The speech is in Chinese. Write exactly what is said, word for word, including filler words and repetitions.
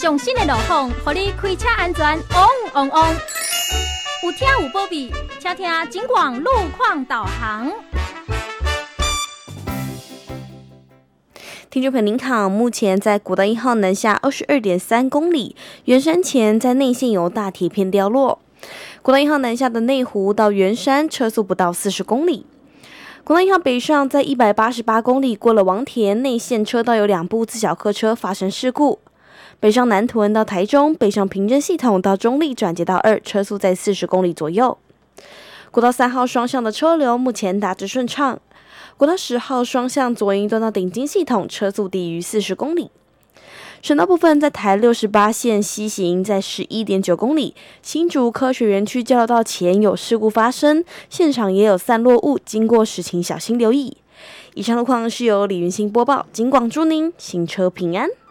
上新的路况，让你开车安全旺旺旺。有听有保庇，请听警广路况导航。 听众朋友您好，目前在国道一号南下二十二点三公里，圆山前在内线有大铁片掉落。国道一号南下的内湖到圆山车速不到四十公里。国道一号北上在一百八十八公里过了王田内线车道有两部自小客车发生事故。北上南屯到台中，北上平镇系统到中立转接到二，车速在四十公里左右。国道三号双向的车流目前大致顺畅。国道十号双向左营段到顶金系统，车速低于四十公里。省道部分，在台六十八线西行，在十一点九公里，新竹科学园区交流道前有事故发生，现场也有散落物，经过时请小心留意。以上路况是由李云欣播报，警广祝您行车平安。